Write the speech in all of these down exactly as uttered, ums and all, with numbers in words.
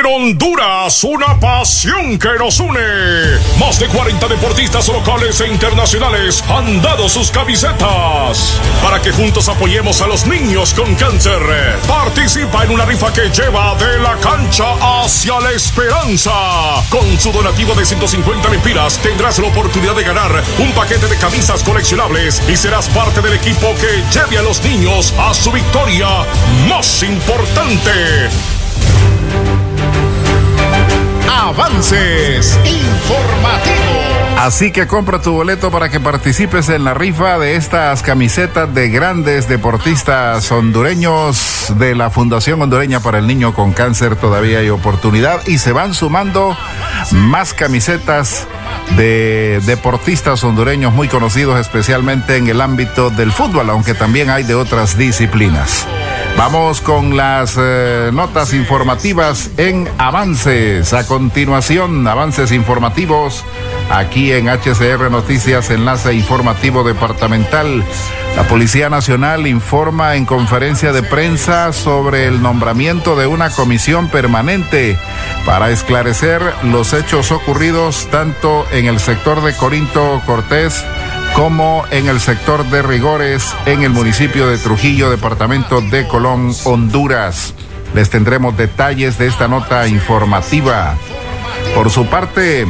Honduras, una pasión que nos une. Más de cuarenta deportistas locales e internacionales han dado sus camisetas para que juntos apoyemos a los niños con cáncer. Participa en una rifa que lleva de la cancha hacia la esperanza. Con su donativo de ciento cincuenta lempiras tendrás la oportunidad de ganar un paquete de camisas coleccionables y serás parte del equipo que lleve a los niños a su victoria más importante. Avances informativos. Así que compra tu boleto para que participes en la rifa de estas camisetas de grandes deportistas hondureños de la Fundación Hondureña para el Niño con Cáncer. Todavía hay oportunidad y se van sumando más camisetas de deportistas hondureños muy conocidos, especialmente en el ámbito del fútbol, aunque también hay de otras disciplinas. Vamos con las eh, notas informativas en Avances. A continuación, avances informativos aquí en H C R Noticias, enlace informativo departamental. La Policía Nacional informa en conferencia de prensa sobre el nombramiento de una comisión permanente para esclarecer los hechos ocurridos tanto en el sector de Corinto Cortés como en el sector de Rigores, en el municipio de Trujillo, departamento de Colón, Honduras. Les tendremos detalles de esta nota informativa. Por su parte,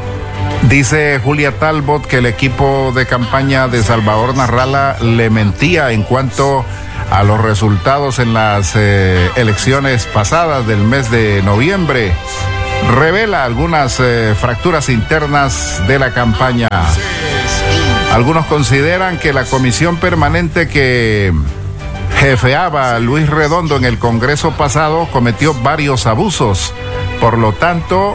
dice Julia Talbot que el equipo de campaña de Salvador Narrala le mentía en cuanto a los resultados en las eh, elecciones pasadas del mes de noviembre. Revela algunas eh, fracturas internas de la campaña. Algunos consideran que la comisión permanente que jefeaba Luis Redondo en el Congreso pasado cometió varios abusos. Por lo tanto,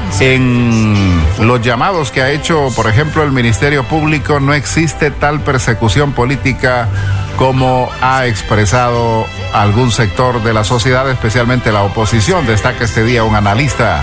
en los llamados que ha hecho, por ejemplo, el Ministerio Público, no existe tal persecución política como ha expresado algún sector de la sociedad, especialmente la oposición, destaca este día un analista.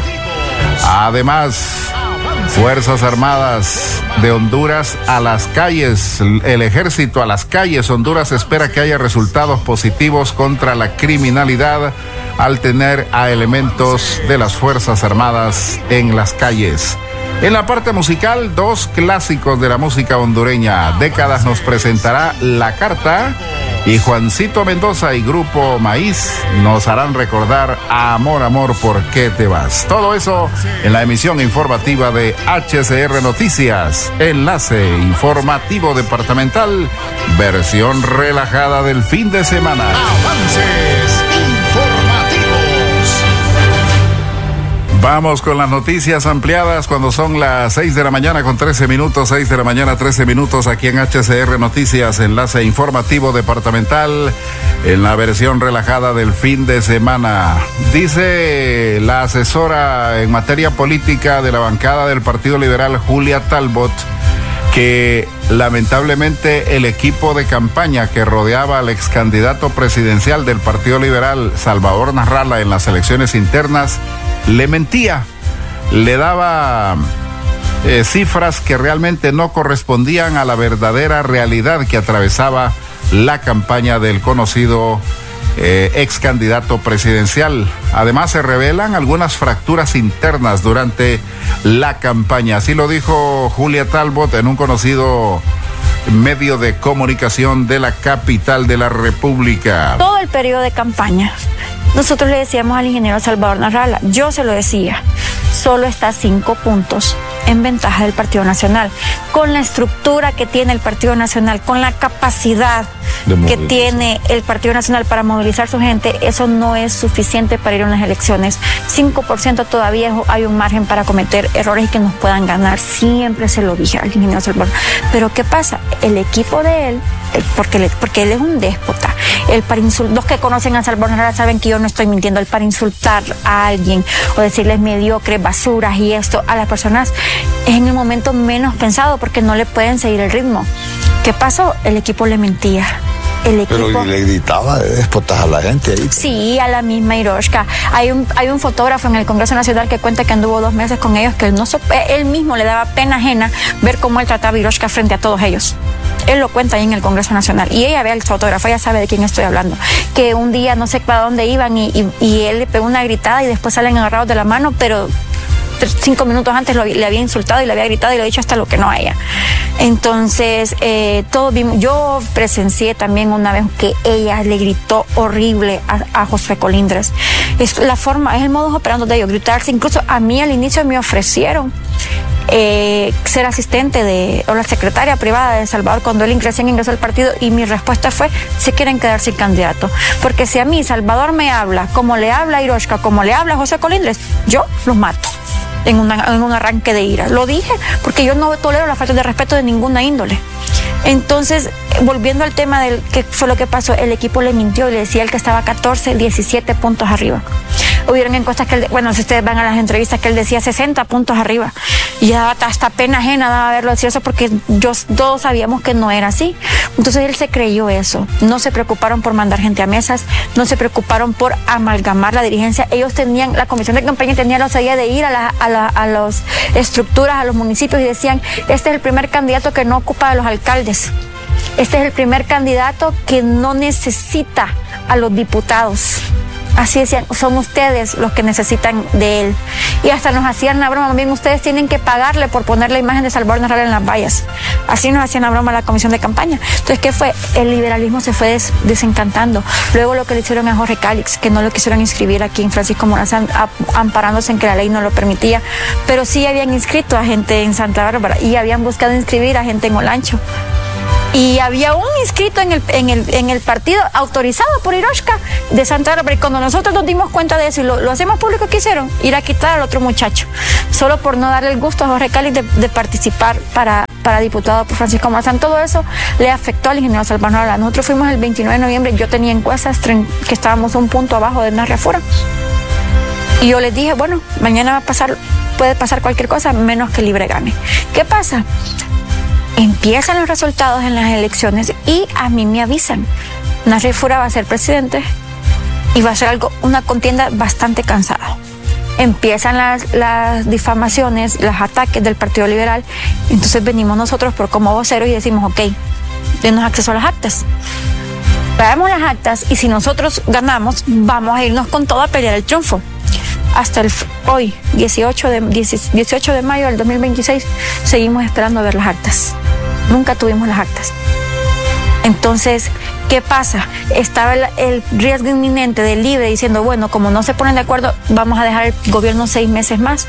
Además, Fuerzas Armadas de Honduras a las calles, el ejército a las calles. Honduras espera que haya resultados positivos contra la criminalidad al tener a elementos de las Fuerzas Armadas en las calles. En la parte musical, dos clásicos de la música hondureña. Décadas nos presentará La Carta y Juancito Mendoza y Grupo Maíz nos harán recordar Amor, Amor, ¿por qué te vas? Todo eso en la emisión informativa de H C R Noticias, enlace informativo departamental, versión relajada del fin de semana. Avances informativos. Vamos con las noticias ampliadas cuando son las seis de la mañana con trece minutos, seis de la mañana trece minutos aquí en H C R Noticias, enlace informativo departamental en la versión relajada del fin de semana. Dice la asesora en materia política de la bancada del Partido Liberal, Julia Talbot, que lamentablemente el equipo de campaña que rodeaba al ex candidato presidencial del Partido Liberal, Salvador Narrala, en las elecciones internas, le mentía, le daba eh, cifras que realmente no correspondían a la verdadera realidad que atravesaba la campaña del conocido eh, ex candidato presidencial. Además, se revelan algunas fracturas internas durante la campaña. Así lo dijo Julia Talbot en un conocido medio de comunicación de la capital de la República. Todo el periodo de campaña, nosotros le decíamos al ingeniero Salvador Narrala, yo se lo decía, solo está cinco puntos en ventaja del Partido Nacional. Con la estructura que tiene el Partido Nacional, con la capacidad que tiene el Partido Nacional para movilizar su gente, eso no es suficiente para ir a unas elecciones. cinco por ciento todavía hay un margen para cometer errores y que nos puedan ganar. Siempre se lo dije al ingeniero Salvador. Pero ¿qué pasa? El equipo de él, porque, le, porque él es un déspota, él para insult- los que conocen a Salvador Narrala saben que yo no estoy mintiendo, él para insultar a alguien o decirles mediocres, basuras y esto a las personas es en el momento menos pensado porque no le pueden seguir el ritmo. ¿Qué pasó? El equipo le mentía. El equipo... Pero le gritaba de déspotas a la gente ahí. Sí, a la misma Hiroshka. Hay un, hay un fotógrafo en el Congreso Nacional que cuenta que anduvo dos meses con ellos, que él, no, él mismo le daba pena ajena ver cómo él trataba a Hiroshka frente a todos ellos. Él lo cuenta ahí en el Congreso Nacional. Y ella ve el fotógrafo, ella sabe de quién estoy hablando. Que un día no sé para dónde iban y, y, y él le pegó una gritada y después salen agarrados de la mano, pero cinco minutos antes lo, le había insultado y le había gritado y le había dicho hasta lo que no a ella. Entonces, eh, todos vimos, yo presencié también una vez que ella le gritó horrible a, a Josué Colindres. Es la forma, es el modus operandi de ellos, gritarse. Incluso a mí al inicio me ofrecieron eh, ser asistente de, o la secretaria privada de Salvador cuando él recién ingresó al partido, y mi respuesta fue: se quieren quedar sin candidato. Porque si a mí Salvador me habla como le habla a Iroshka, como le habla a José Colindres, yo los mato. En, una, en un arranque de ira. Lo dije porque yo no tolero la falta de respeto de ninguna índole. Entonces, volviendo al tema del qué fue lo que pasó, el equipo le mintió y le decía él que estaba catorce, diecisiete puntos arriba. Hubieron encuestas que él, bueno, si ustedes van a las entrevistas, que él decía sesenta puntos arriba. Y ya hasta pena ajena daba verlo decir eso, porque yo, todos sabíamos que no era así. Entonces él se creyó eso. No se preocuparon por mandar gente a mesas, no se preocuparon por amalgamar la dirigencia. Ellos tenían, la comisión de campaña tenía la osadía de ir a, la, a, la, a las estructuras, a los municipios, y decían: este es el primer candidato que no ocupa a los alcaldes. Este es el primer candidato que no necesita a los diputados. Así decían, son ustedes los que necesitan de él. Y hasta nos hacían la broma: bien, ustedes tienen que pagarle por poner la imagen de Salvador Narrala en las vallas. Así nos hacían la broma la comisión de campaña. Entonces, ¿qué fue? El liberalismo se fue des desencantando. Luego lo que le hicieron a Jorge Calix, que no lo quisieron inscribir aquí en Francisco Morazán, amparándose en que la ley no lo permitía. Pero sí habían inscrito a gente en Santa Bárbara y habían buscado inscribir a gente en Olancho. Y había un inscrito en el, en el, en el partido autorizado por Iroshka de Santa Bárbara. Y cuando nosotros nos dimos cuenta de eso y lo, lo hacemos público, ¿qué hicieron? Ir a quitar al otro muchacho, solo por no darle el gusto a Jorge Calix de, de participar para, para diputado por Francisco Morazán. Todo eso le afectó al ingeniero Salvador Narrala. Nosotros fuimos el veintinueve de noviembre, yo tenía encuestas que estábamos un punto abajo de Narria Fura. Y yo les dije: bueno, mañana va a pasar, puede pasar cualquier cosa, menos que Libre gane. ¿Qué pasa? Empiezan los resultados en las elecciones y a mí me avisan: Narria Fura va a ser presidente y va a ser algo, una contienda bastante cansada. Empiezan las, las difamaciones, los ataques del Partido Liberal. Entonces venimos nosotros por como voceros y decimos: ok, denos acceso a las actas. Traemos las actas y si nosotros ganamos, vamos a irnos con todo a pelear el triunfo. Hasta el, hoy, dieciocho de mayo del dos mil veintiséis, seguimos esperando a ver las actas. Nunca tuvimos las actas. Entonces, ¿qué pasa? Estaba el, el riesgo inminente del Libre diciendo: bueno, como no se ponen de acuerdo, vamos a dejar el gobierno seis meses más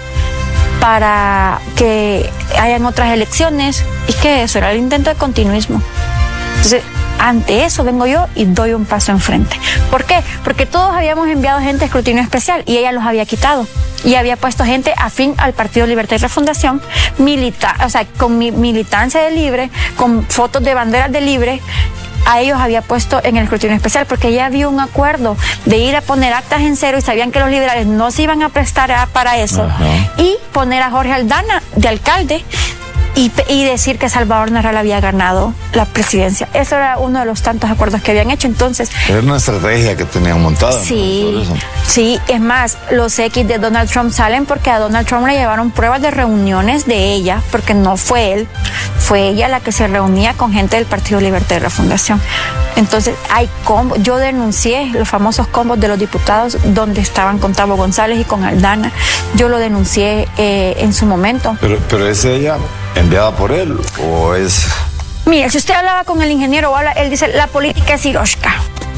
para que hayan otras elecciones. Y que eso era el intento de continuismo. Entonces, ante eso vengo yo y doy un paso enfrente. ¿Por qué? Porque todos habíamos enviado gente a escrutinio especial y ella los había quitado. Y había puesto gente afín al Partido Libertad y Refundación, milita, o sea, con mi militancia de Libre, con fotos de banderas de Libre. A ellos había puesto en el escrutinio especial, porque ya había un acuerdo de ir a poner actas en cero y sabían que los liberales no se iban a prestar a, para eso. Ajá. Y poner a Jorge Aldana de alcalde y, y decir que Salvador Narrala había ganado la presidencia. Eso era uno de los tantos acuerdos que habían hecho. Entonces, era una estrategia que tenían montada. Sí, ¿no? Sí, es más, los X de Donald Trump salen porque a Donald Trump le llevaron pruebas de reuniones de ella, porque no fue él, fue ella la que se reunía con gente del Partido Libertad y Refundación. Entonces, hay combos. Yo denuncié los famosos combos de los diputados donde estaban con Tabo González y con Aldana. Yo lo denuncié eh, en su momento. Pero, pero es ella enviada por él o es... Mire, si usted hablaba con el ingeniero o habla, él dice: la política es Iroshka,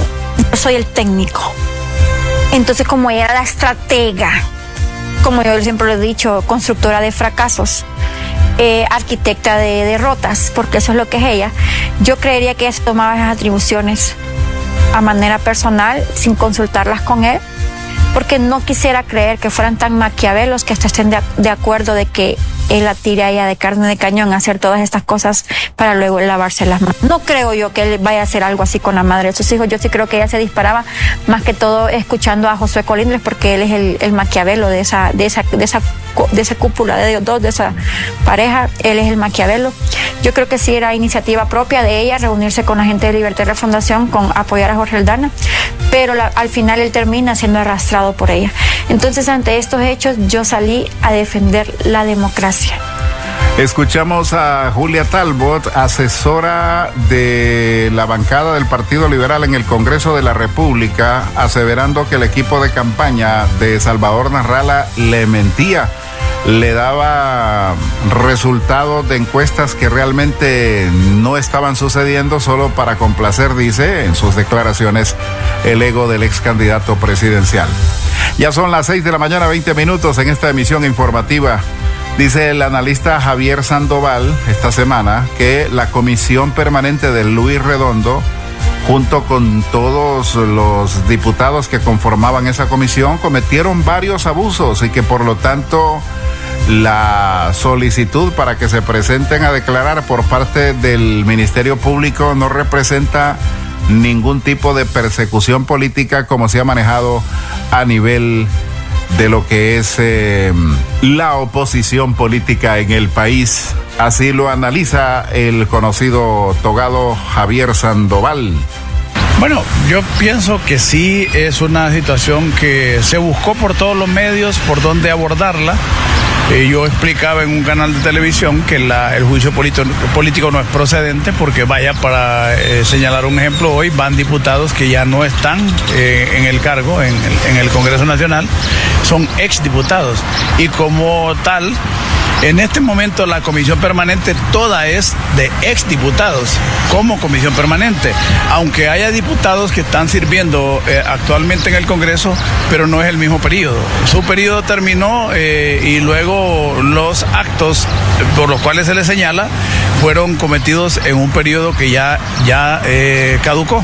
yo soy el técnico. Entonces, como ella era la estratega, como yo siempre lo he dicho, constructora de fracasos, eh, arquitecta de derrotas, porque eso es lo que es ella, yo creería que ella se tomaba esas atribuciones a manera personal, sin consultarlas con él, porque no quisiera creer que fueran tan maquiavelos que hasta estén de, de acuerdo de que él la tire a ella de carne de cañón a hacer todas estas cosas para luego lavarse las manos. No creo yo que él vaya a hacer algo así con la madre de sus hijos. Yo sí creo que ella se disparaba más que todo escuchando a Josué Colindres, porque él es el, el maquiavelo de esa, de esa, de esa, de esa cúpula de ellos dos, de esa pareja. Él es el maquiavelo. Yo creo que sí era iniciativa propia de ella reunirse con la gente de Libertad y Refundación, con apoyar a Jorge Aldana, pero la, al final él termina siendo arrastrado por ella. Entonces, ante estos hechos, yo salí a defender la democracia. Escuchamos a Julia Talbot, asesora de la bancada del Partido Liberal en el Congreso de la República, aseverando que el equipo de campaña de Salvador Narrala le mentía, le daba resultados de encuestas que realmente no estaban sucediendo solo para complacer, dice en sus declaraciones, el ego del ex candidato presidencial. Ya son las seis de la mañana, veinte minutos en esta emisión informativa. Dice el analista Javier Sandoval esta semana que la comisión permanente de Luis Redondo, junto con todos los diputados que conformaban esa comisión, cometieron varios abusos y que por lo tanto la solicitud para que se presenten a declarar por parte del Ministerio Público no representa ningún tipo de persecución política como se ha manejado a nivel de lo que es eh, la oposición política en el país. Así lo analiza el conocido togado Javier Sandoval. Bueno, yo pienso que sí es una situación que se buscó por todos los medios por dónde abordarla. Eh, yo explicaba en un canal de televisión que la, el juicio político, político no es procedente porque, vaya, para eh, señalar un ejemplo, hoy van diputados que ya no están eh, en el cargo, en el, en el Congreso Nacional, son exdiputados y como tal, en este momento la comisión permanente toda es de exdiputados como comisión permanente, aunque haya diputados que están sirviendo eh, actualmente en el Congreso, pero no es el mismo periodo. Su periodo terminó eh, y luego los actos por los cuales se les señala fueron cometidos en un periodo que ya, ya eh, caducó.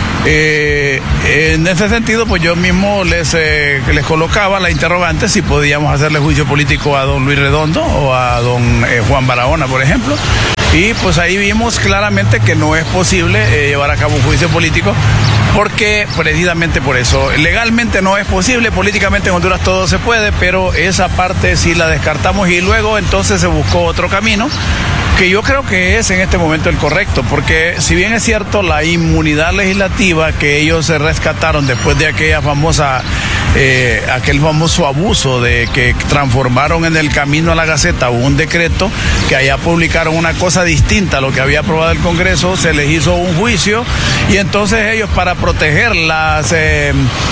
Eh, en ese sentido, pues yo mismo les, eh, les colocaba la interrogante si podíamos hacerle juicio político a don Luis Redondo o a don eh, Juan Barahona, por ejemplo. Y pues ahí vimos claramente que no es posible eh, llevar a cabo un juicio político porque precisamente por eso. Legalmente no es posible, políticamente en Honduras todo se puede, pero esa parte sí la descartamos y luego entonces se buscó otro camino que yo creo que es en este momento el correcto, porque si bien es cierto la inmunidad legislativa que ellos se rescataron después de aquella famosa, eh, aquel famoso abuso de que transformaron en el Camino a la Gaceta un decreto, que allá publicaron una cosa distinta a lo que había aprobado el Congreso, se les hizo un juicio y entonces ellos para proteger las... Eh,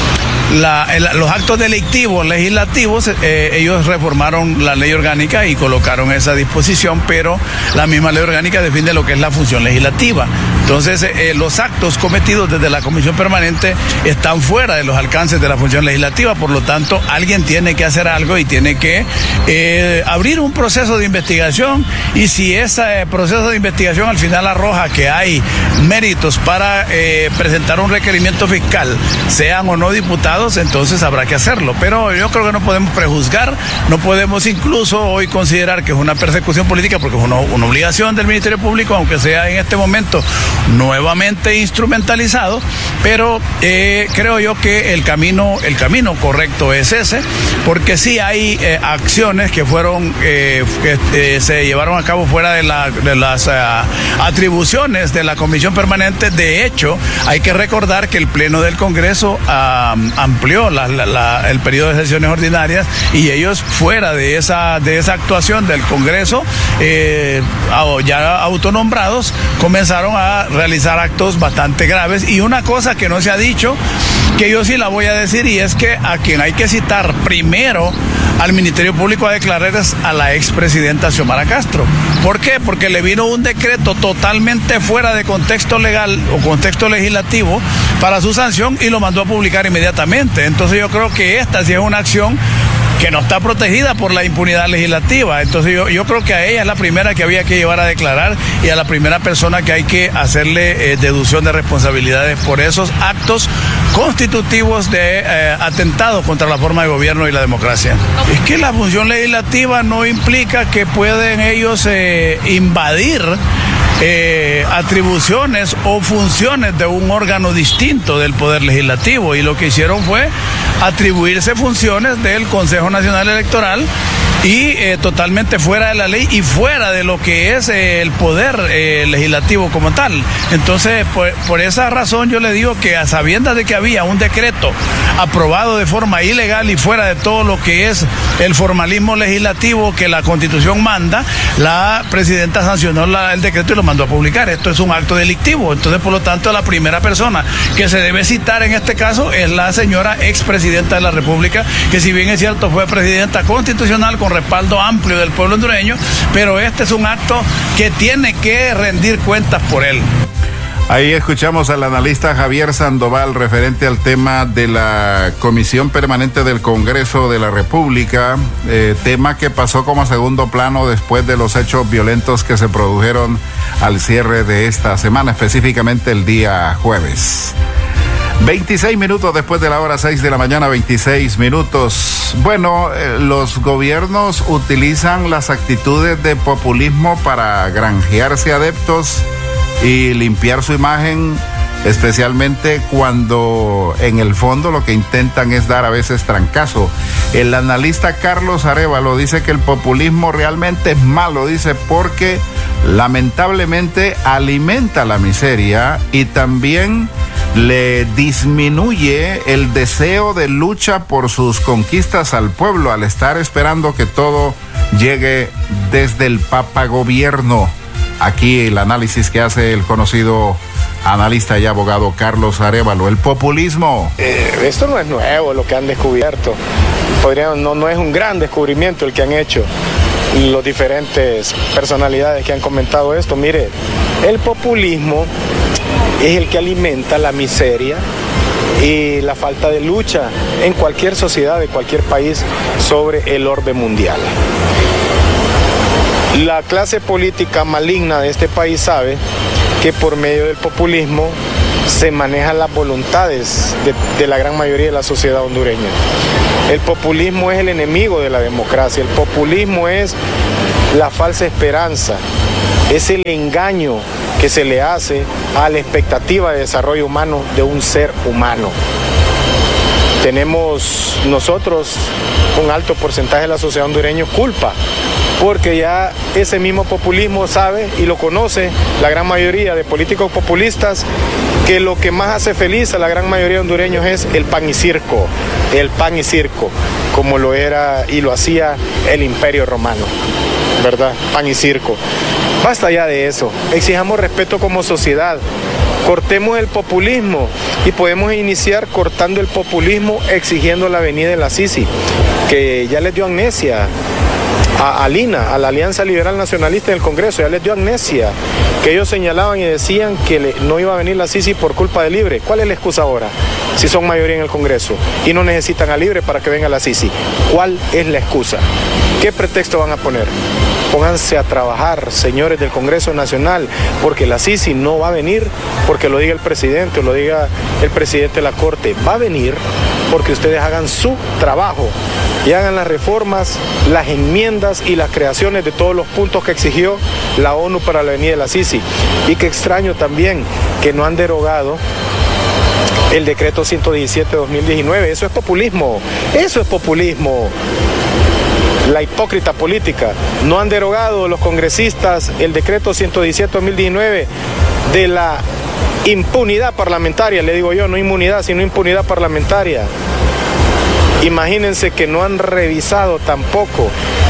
La, el, los actos delictivos legislativos, eh, ellos reformaron la ley orgánica y colocaron esa disposición, pero la misma ley orgánica define lo que es la función legislativa. Entonces, eh, los actos cometidos desde la Comisión Permanente están fuera de los alcances de la función legislativa, por lo tanto, alguien tiene que hacer algo y tiene que eh, abrir un proceso de investigación y si ese proceso de investigación al final arroja que hay méritos para eh, presentar un requerimiento fiscal, sean o no diputados, entonces habrá que hacerlo, pero yo creo que no podemos prejuzgar, no podemos incluso hoy considerar que es una persecución política porque es una, una obligación del Ministerio Público, aunque sea en este momento nuevamente instrumentalizado, pero eh, creo yo que el camino, el camino correcto es ese, porque sí hay eh, acciones que fueron, eh, que eh, se llevaron a cabo fuera de, la, de las uh, atribuciones de la Comisión Permanente. De hecho, hay que recordar que el Pleno del Congreso uh, amplió la, la, la, el periodo de sesiones ordinarias y ellos fuera de esa, de esa actuación del Congreso, eh, ya autonombrados, comenzaron a realizar actos bastante graves y una cosa que no se ha dicho, que yo sí la voy a decir, y es que a quien hay que citar primero al Ministerio Público a declarar es a la expresidenta Xiomara Castro. ¿Por qué? Porque le vino un decreto totalmente fuera de contexto legal o contexto legislativo para su sanción y lo mandó a publicar inmediatamente. Entonces yo creo que esta sí es una acción que no está protegida por la impunidad legislativa. Entonces yo, yo creo que a ella es la primera que había que llevar a declarar y a la primera persona que hay que hacerle eh, deducción de responsabilidades por esos actos constitutivos de eh, atentado contra la forma de gobierno y la democracia. Es que la función legislativa no implica que pueden ellos eh, invadir Eh, atribuciones o funciones de un órgano distinto del Poder Legislativo, y lo que hicieron fue atribuirse funciones del Consejo Nacional Electoral y eh, totalmente fuera de la ley y fuera de lo que es eh, el poder eh, legislativo como tal. Entonces, por, por esa razón yo le digo que a sabiendas de que había un decreto aprobado de forma ilegal y fuera de todo lo que es el formalismo legislativo que la Constitución manda, la presidenta sancionó la, el decreto y lo mandó a publicar. Esto es un acto delictivo. Entonces, por lo tanto, la primera persona que se debe citar en este caso es la señora expresidenta de la República, que si bien es cierto fue presidenta constitucional con respaldo amplio del pueblo hondureño, pero este es un acto que tiene que rendir cuentas por él. Ahí escuchamos al analista Javier Sandoval referente al tema de la Comisión Permanente del Congreso de la República, eh, tema que pasó como a segundo plano después de los hechos violentos que se produjeron al cierre de esta semana, específicamente el día jueves. veintiséis minutos después de la hora seis de la mañana, veintiséis minutos. Bueno, eh, los gobiernos utilizan las actitudes de populismo para granjearse adeptos y limpiar su imagen, especialmente cuando en el fondo lo que intentan es dar a veces trancazo. El analista Carlos Arévalo dice que el populismo realmente es malo, dice, porque lamentablemente alimenta la miseria y también le disminuye el deseo de lucha por sus conquistas al pueblo al estar esperando que todo llegue desde el papagobierno. Aquí el análisis que hace el conocido analista y abogado Carlos Arévalo. El populismo. Eh, esto no es nuevo lo que han descubierto. Podrían, no, no es un gran descubrimiento el que han hecho las diferentes personalidades que han comentado esto. Mire, el populismo es el que alimenta la miseria y la falta de lucha en cualquier sociedad de cualquier país sobre el orbe mundial. La clase política maligna de este país sabe que por medio del populismo se manejan las voluntades de, de la gran mayoría de la sociedad hondureña. El populismo es el enemigo de la democracia, el populismo es la falsa esperanza, es el engaño que se le hace a la expectativa de desarrollo humano de un ser humano. Tenemos nosotros, un alto porcentaje de la sociedad hondureña, culpa, porque ya ese mismo populismo sabe y lo conoce la gran mayoría de políticos populistas, que lo que más hace feliz a la gran mayoría de hondureños es el pan y circo, el pan y circo, como lo era y lo hacía el Imperio Romano, ¿verdad? Pan y circo. Basta ya de eso, exijamos respeto como sociedad, cortemos el populismo y podemos iniciar cortando el populismo exigiendo la venida de la Sisi, que ya les dio amnesia a Alina, a la Alianza Liberal Nacionalista en el Congreso, ya les dio amnesia, que ellos señalaban y decían que le, no iba a venir la Sisi por culpa de Libre. ¿Cuál es la excusa ahora? Si son mayoría en el Congreso y no necesitan a Libre para que venga la Sisi, ¿cuál es la excusa? ¿Qué pretexto van a poner? Pónganse a trabajar, señores del Congreso Nacional, porque la Sisi no va a venir porque lo diga el presidente o lo diga el presidente de la Corte. Va a venir porque ustedes hagan su trabajo y hagan las reformas, las enmiendas y las creaciones de todos los puntos que exigió la ONU para la venida de la Sisi. Y qué extraño también que no han derogado el decreto ciento diecisiete de dos mil diecinueve. Eso es populismo, eso es populismo. La hipócrita política. No han derogado los congresistas el decreto ciento diecisiete de dos mil diecinueve de la impunidad parlamentaria, le digo yo, no inmunidad, sino impunidad parlamentaria. Imagínense que no han revisado tampoco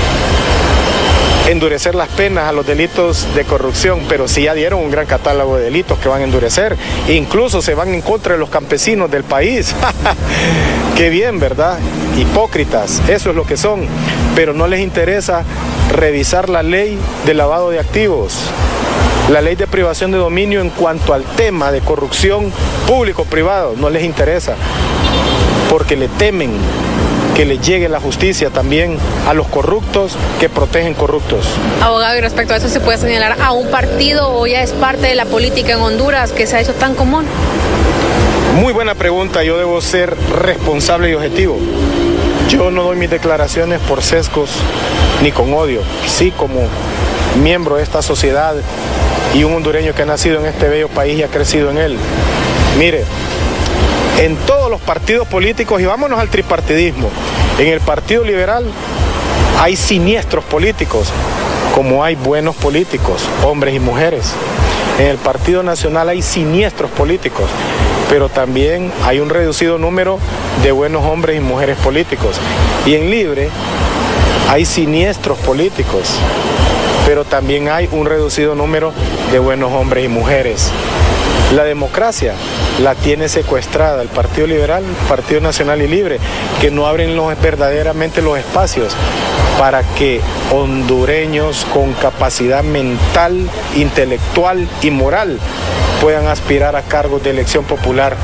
endurecer las penas a los delitos de corrupción, pero sí ya dieron un gran catálogo de delitos que van a endurecer, incluso se van en contra de los campesinos del país. Qué bien, ¿verdad? Hipócritas, eso es lo que son, pero no les interesa revisar la ley de lavado de activos, la ley de privación de dominio en cuanto al tema de corrupción público-privado, no les interesa, porque le temen que le llegue la justicia también a los corruptos que protegen corruptos. Abogado, y respecto a eso, ¿se puede señalar a un partido o ya es parte de la política en Honduras que se ha hecho tan común? Muy buena pregunta, yo debo ser responsable y objetivo. Yo no doy mis declaraciones por sesgos ni con odio, sí como miembro de esta sociedad y un hondureño que ha nacido en este bello país y ha crecido en él. Mire, en todos los partidos políticos, y vámonos al tripartidismo, en el Partido Liberal Hay siniestros políticos, como hay buenos políticos, hombres y mujeres. En el Partido Nacional hay siniestros políticos, pero también hay un reducido número de buenos hombres y mujeres políticos. Y en Libre hay siniestros políticos, pero también hay un reducido número de buenos hombres y mujeres. La democracia la tiene secuestrada el Partido Liberal, el Partido Nacional y Libre, que no abren los, verdaderamente los espacios para que hondureños con capacidad mental, intelectual y moral puedan aspirar a cargos de elección popular.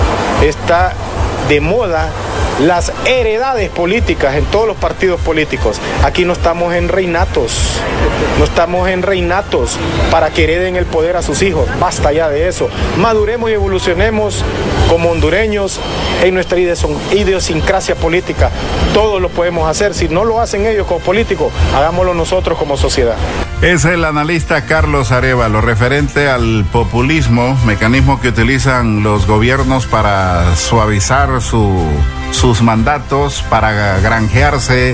Está de moda las heredades políticas en todos los partidos políticos. Aquí no estamos en reinatos, no estamos en reinatos para que hereden el poder a sus hijos. Basta ya de eso. Maduremos y evolucionemos como hondureños en nuestra idiosincrasia política. Todos lo podemos hacer. Si no lo hacen ellos como políticos, hagámoslo nosotros como sociedad. Es el analista Carlos Arévalo, referente al populismo, mecanismo que utilizan los gobiernos para suavizar su, sus mandatos, para granjearse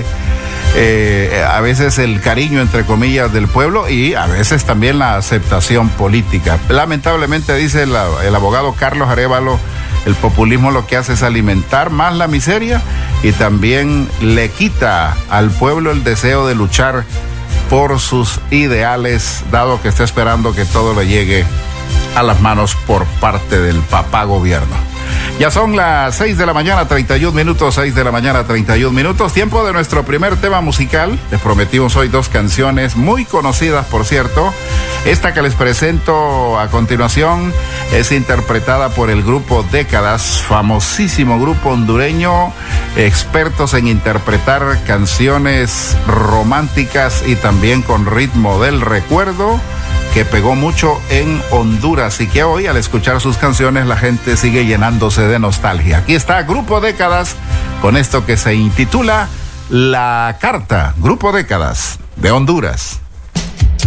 eh, a veces el cariño, entre comillas, del pueblo y a veces también la aceptación política. Lamentablemente, dice el, el abogado Carlos Arévalo, el populismo lo que hace es alimentar más la miseria y también le quita al pueblo el deseo de luchar por sus ideales, dado que está esperando que todo le llegue a las manos por parte del papá gobierno. Ya son las seis de la mañana, treinta y un minutos, seis de la mañana, treinta y un minutos, tiempo de nuestro primer tema musical. Les prometimos hoy dos canciones muy conocidas, por cierto. Esta que les presento a continuación es interpretada por el grupo Décadas, famosísimo grupo hondureño, expertos en interpretar canciones románticas y también con ritmo del recuerdo, que pegó mucho en Honduras y que hoy, al escuchar sus canciones, la gente sigue llenándose de nostalgia. Aquí está Grupo Décadas con esto que se intitula La Carta. Grupo Décadas de Honduras.